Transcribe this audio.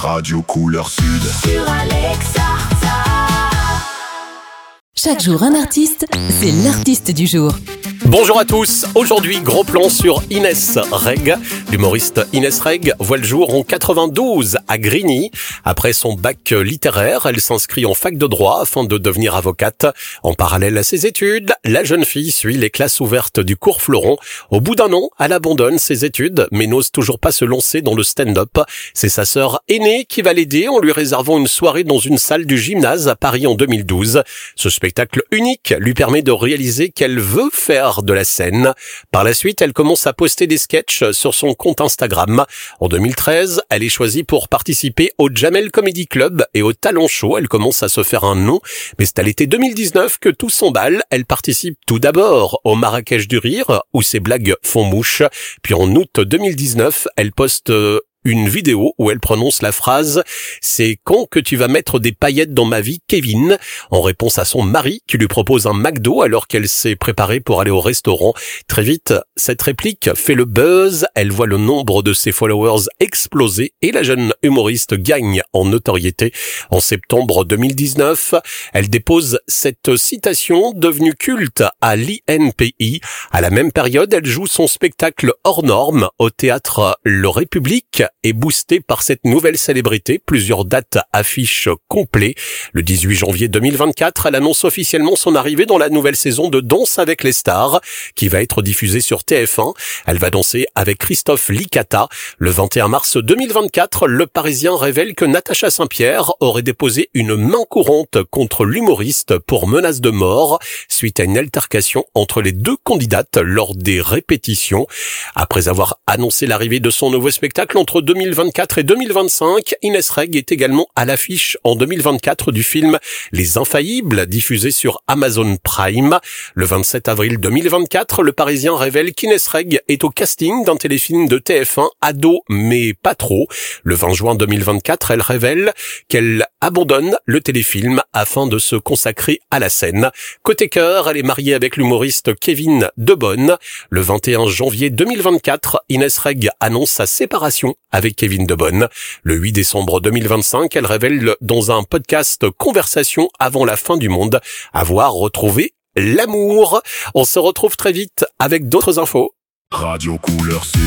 Radio Couleur Sud. Sur Alexa. Chaque jour un artiste, c'est l'artiste du jour. Bonjour à tous, aujourd'hui gros plan sur Inès Reg. L'humoriste Inès Reg voit le jour en 92 à Grigny. Après son bac littéraire, elle s'inscrit en fac de droit afin de devenir avocate. En parallèle à ses études, la jeune fille suit les classes ouvertes du cours Fleuron. Au bout d'un an, elle abandonne ses études mais n'ose toujours pas se lancer dans le stand-up. C'est sa sœur aînée qui va l'aider en lui réservant une soirée dans une salle du gymnase à Paris en 2012. Ce spectacle unique lui permet de réaliser qu'elle veut faire de la scène. Par la suite, elle commence à poster des sketchs sur son compte Instagram. En 2013, elle est choisie pour participer au Jamel Comedy Club et au Talent Show. Elle commence à se faire un nom, mais c'est à l'été 2019 que tout s'emballe. Elle participe tout d'abord au Marrakech du Rire, où ses blagues font mouche. Puis en août 2019, elle poste une vidéo où elle prononce la phrase « C'est quand que tu vas mettre des paillettes dans ma vie, Kevin ?» en réponse à son mari qui lui propose un McDo alors qu'elle s'est préparée pour aller au restaurant. Très vite, cette réplique fait le buzz, elle voit le nombre de ses followers exploser et la jeune humoriste gagne en notoriété. En septembre 2019, elle dépose cette citation devenue culte à l'INPI. À la même période, elle joue son spectacle hors norme au théâtre Le République est boosté par cette nouvelle célébrité. Plusieurs dates affichent complet. Le 18 janvier 2024, elle annonce officiellement son arrivée dans la nouvelle saison de Danse avec les stars, qui va être diffusée sur TF1. Elle va danser avec Christophe Licata. Le 21 mars 2024, Le Parisien révèle que Natacha Saint-Pierre aurait déposé une main courante contre l'humoriste pour menace de mort, suite à une altercation entre les deux candidates lors des répétitions. Après avoir annoncé l'arrivée de son nouveau spectacle entre 2024 et 2025, Inès Reg est également à l'affiche en 2024 du film Les Infaillibles, diffusé sur Amazon Prime. Le 27 avril 2024, Le Parisien révèle qu'Inès Reg est au casting d'un téléfilm de TF1, ado mais pas trop. Le 20 juin 2024, elle révèle qu'elle abandonne le téléfilm afin de se consacrer à la scène. Côté cœur, elle est mariée avec l'humoriste Kevin Debonne. Le 21 janvier 2024, Inès Reg annonce sa séparation avec Kevin Debonne. Le 8 décembre 2025, elle révèle dans un podcast Conversation avant la fin du monde avoir retrouvé l'amour. On se retrouve très vite avec d'autres infos. Radio Couleur Sud.